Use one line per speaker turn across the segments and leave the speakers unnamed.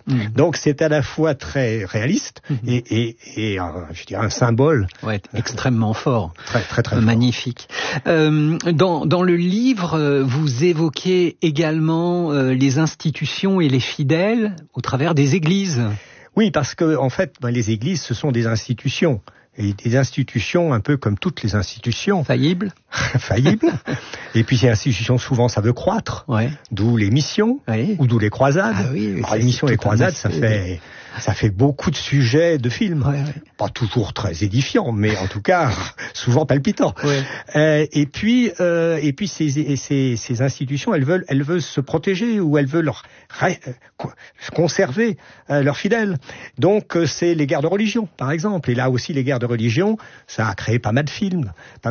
Donc c'est à la fois très réaliste et je dirais un symbole.
Ouais, extrêmement fort.
Très
magnifique. Dans le livre, vous évoquez également les institutions et les fidèles au travers des églises.
Oui, parce que en fait, les églises, ce sont des institutions. Et des institutions un peu comme toutes les institutions.
Faillibles.
Faillibles. Et puis ces institutions, souvent, ça veut croître.
Ouais.
D'où les missions, ou d'où les croisades.
Ah oui,
alors, les missions et les croisades, ça fait beaucoup de sujets de films.
Ouais.
Pas toujours très édifiants, mais en tout cas, souvent palpitants.
Ouais.
Et puis ces institutions, elles veulent se protéger ou elles veulent conserver leurs fidèles. Donc, c'est les guerres de religion, par exemple. Et là aussi, les guerres de religion, ça a créé pas mal de films.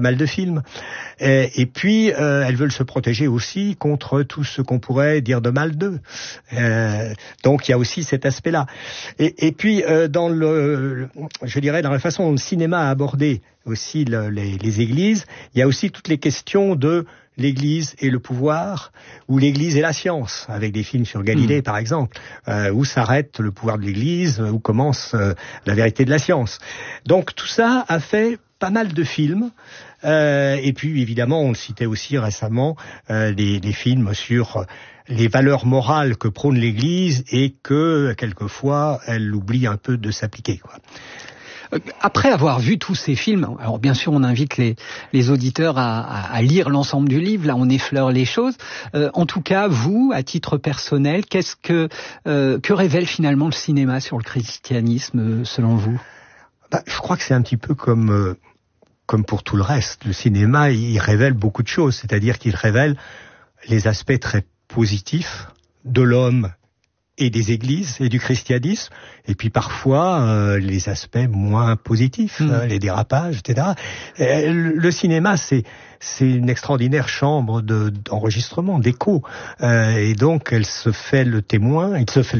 Et puis, elles veulent se protéger aussi contre tout ce qu'on pourrait dire de mal d'eux. Donc, il y a aussi cet aspect-là. Et puis, dans la façon dont le cinéma a abordé aussi les églises, il y a aussi toutes les questions de l'Église et le pouvoir, ou l'Église et la science, avec des films sur Galilée, par exemple, où s'arrête le pouvoir de l'Église, où commence la vérité de la science. Donc tout ça a fait pas mal de films, et puis évidemment, on le citait aussi récemment, des films sur les valeurs morales que prône l'Église et que, quelquefois, elle oublie un peu de s'appliquer, quoi.
Après avoir vu tous ces films, alors bien sûr on invite les auditeurs à lire l'ensemble du livre, là on effleure les choses. En tout cas, vous, à titre personnel, qu'est-ce que révèle finalement le cinéma sur le christianisme, selon vous ?
Je crois que c'est un petit peu comme pour tout le reste. Le cinéma, il révèle beaucoup de choses, c'est-à-dire qu'il révèle les aspects très positifs de l'homme et des églises et du christianisme, et puis parfois les aspects moins positifs, les dérapages, etc. Le cinéma, c'est une extraordinaire chambre d'enregistrement, d'écho, et donc il se fait le témoin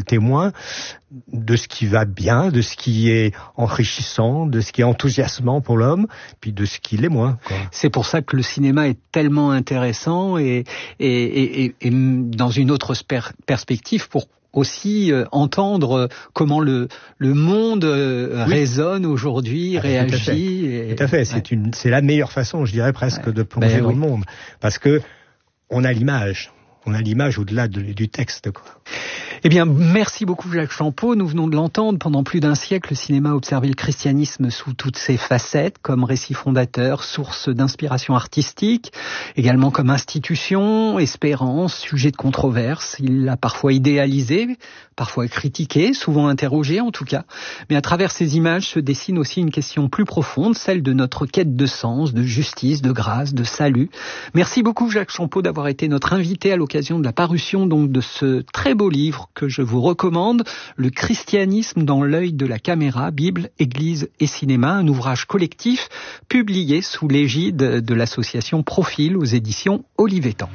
de ce qui va bien, de ce qui est enrichissant, de ce qui est enthousiasmant pour l'homme, puis de ce qui l'est moins, quoi.
C'est pour ça que le cinéma est tellement intéressant et dans une autre perspective pour aussi entendre comment le monde résonne aujourd'hui, réagit.
Tout à fait. C'est la meilleure façon, je dirais presque, de plonger dans le monde, parce que on a l'image au-delà du texte, quoi.
Eh bien, merci beaucoup Jacques Champeau. Nous venons de l'entendre. Pendant plus d'un siècle, le cinéma a observé le christianisme sous toutes ses facettes, comme récit fondateur, source d'inspiration artistique, également comme institution, espérance, sujet de controverse. Il l'a parfois idéalisé, parfois critiqué, souvent interrogé en tout cas. Mais à travers ces images se dessine aussi une question plus profonde, celle de notre quête de sens, de justice, de grâce, de salut. Merci beaucoup Jacques Champeau d'avoir été notre invité à l'occasion de la parution donc de ce très beau livre que je vous recommande, Le christianisme dans l'œil de la caméra, Bible, Église et cinéma, un ouvrage collectif publié sous l'égide de l'association Profil aux éditions Olivetan.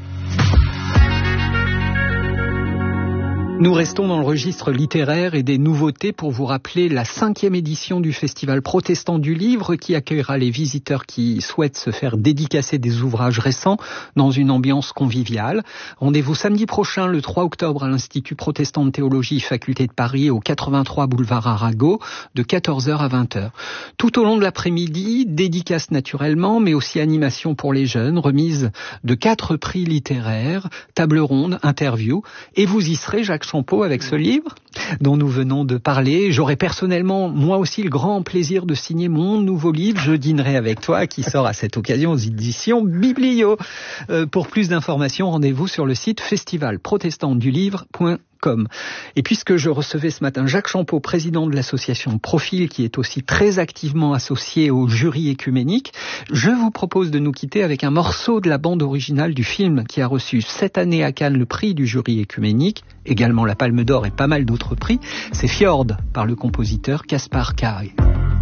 Nous restons dans le registre littéraire et des nouveautés pour vous rappeler la 5e édition du Festival Protestant du Livre qui accueillera les visiteurs qui souhaitent se faire dédicacer des ouvrages récents dans une ambiance conviviale. Rendez-vous samedi prochain, le 3 octobre, à l'Institut Protestant de Théologie, Faculté de Paris, au 83 boulevard Arago, de 14h à 20h. Tout au long de l'après-midi, dédicaces naturellement, mais aussi animation pour les jeunes, remise de 4 prix littéraires, table ronde, interview, et vous y serez, Jacques Champeau, avec ce livre dont nous venons de parler. J'aurai personnellement, moi aussi, le grand plaisir de signer mon nouveau livre, Je dînerai avec toi, qui sort à cette occasion aux éditions Biblio. Pour plus d'informations, rendez-vous sur le site festivalprotestantdulivre.com. Et puisque je recevais ce matin Jacques Champeau, président de l'association Profil, qui est aussi très activement associé au jury écuménique, je vous propose de nous quitter avec un morceau de la bande originale du film qui a reçu cette année à Cannes le prix du jury écuménique, également la Palme d'Or et pas mal d'autres prix. C'est Fjord par le compositeur Kaspar Kai.